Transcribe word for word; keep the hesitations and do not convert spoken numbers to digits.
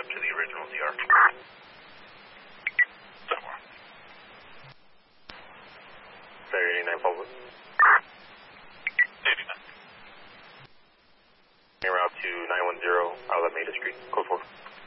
to the original D R. Ferry eighty-nine public. eighty-nine. En route to nine one zero Outlet Maida Street. Code four.